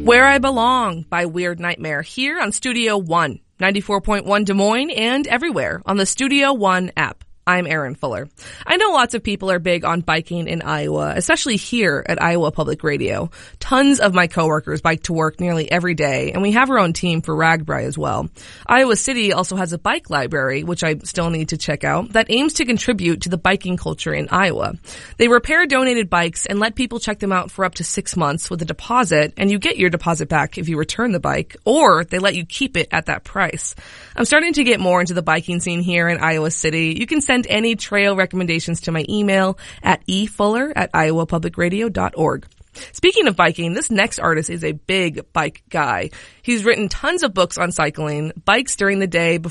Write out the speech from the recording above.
Where I Belong by Weird Nightmare here on Studio One, 94.1 Des Moines and everywhere on the Studio One app. I'm Erin Fuller. I know lots of people are big on biking in Iowa, especially here at Iowa Public Radio. Tons of my coworkers bike to work nearly every day, and we have our own team for RAGBRAI as well. Iowa City also has a bike library, which I still need to check out, that aims to contribute to the biking culture in Iowa. They repair donated bikes and let people check them out for up to 6 months with a deposit, and you get your deposit back if you return the bike, or they let you keep it at that price. I'm starting to get more into the biking scene here in Iowa City. You can send any trail recommendations to my email at efuller@iowapublicradio.org. Speaking of biking, this next artist is a big bike guy. He's written tons of books on cycling, bikes during the day